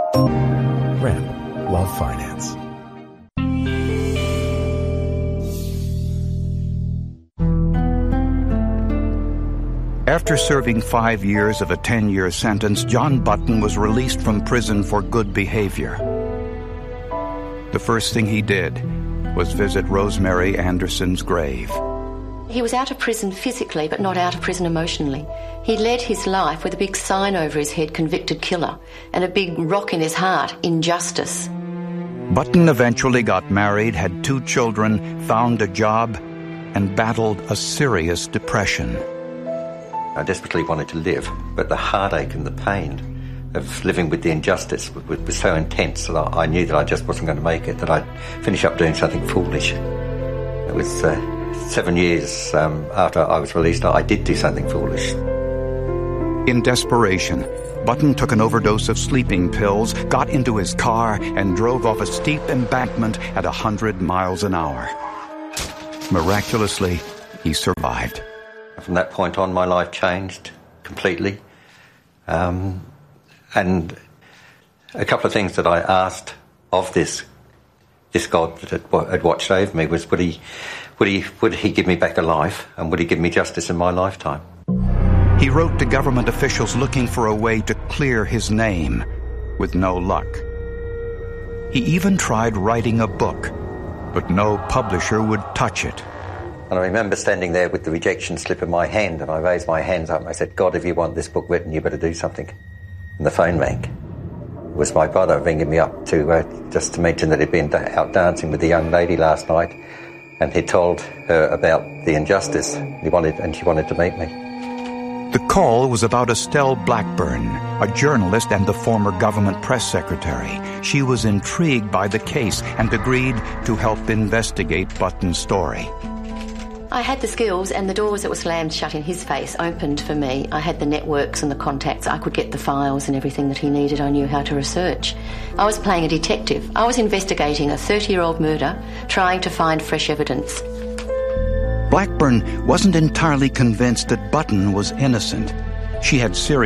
Ramp Love Finance. After serving 5 years of a 10-year sentence, John Button was released from prison for good behavior. The first thing he did was visit Rosemary Anderson's grave. He was out of prison physically, but not out of prison emotionally. He led his life with a big sign over his head, convicted killer, and a big rock in his heart, injustice. Button eventually got married, had 2 children, found a job, and battled a serious depression. I desperately wanted to live, but the heartache and the pain of living with the injustice was so intense that I knew that I just wasn't going to make it, that I'd finish up doing something foolish. It was 7 years after I was released, I did do something foolish. In desperation, Button took an overdose of sleeping pills, got into his car, and drove off a steep embankment at 100 miles an hour. Miraculously, he survived. From that point on, my life changed completely. And a couple of things that I asked of this God that had watched over me was, would he give me back a life, and would he give me justice in my lifetime? He wrote to government officials looking for a way to clear his name, with no luck. He even tried writing a book, but no publisher would touch it. And I remember standing there with the rejection slip in my hand, and I raised my hands up and I said, God, if you want this book written, you better do something. And the phone rang. It was my brother ringing me up to just to mention that he'd been out dancing with a young lady last night, and he told her about the injustice. She wanted to meet me. The call was about Estelle Blackburn, a journalist and the former government press secretary. She was intrigued by the case and agreed to help investigate Button's story. I had the skills, and the doors that were slammed shut in his face opened for me. I had the networks and the contacts. I could get the files and everything that he needed. I knew how to research. I was playing a detective. I was investigating a 30-year-old murder, trying to find fresh evidence. Blackburn wasn't entirely convinced that Button was innocent. She had serious